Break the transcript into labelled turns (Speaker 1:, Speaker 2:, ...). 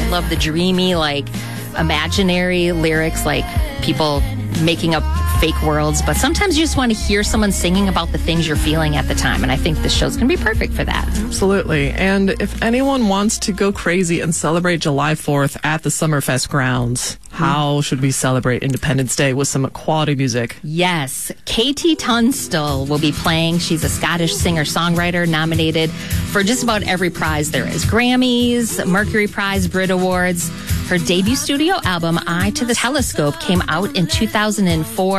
Speaker 1: love the dreamy, like, imaginary lyrics, like people making up fake worlds. But sometimes you just want to hear someone singing about the things you're feeling at the time. And I think this show's going to be perfect for that.
Speaker 2: Absolutely. And if anyone wants to go crazy and celebrate July 4th at the Summerfest grounds, how should we celebrate Independence Day with some quality music?
Speaker 1: Yes. Katie Tunstall will be playing. She's a Scottish singer-songwriter nominated for just about every prize there is. Grammys, Mercury Prize, Brit Awards. Her debut studio album, Eye to the Telescope, came out in 2004.